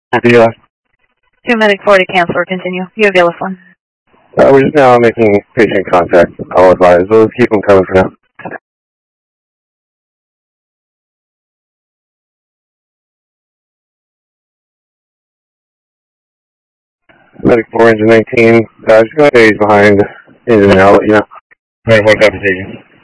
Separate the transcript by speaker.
Speaker 1: Yeah.
Speaker 2: 2 medic 4 to cancel or continue. You have Yellow 1.
Speaker 1: We're just now making patient contact. I'll advise. We'll keep them coming for now. Medic 4, engine 19. Just going to stay behind engine now, let you know.
Speaker 3: Right, what conversation?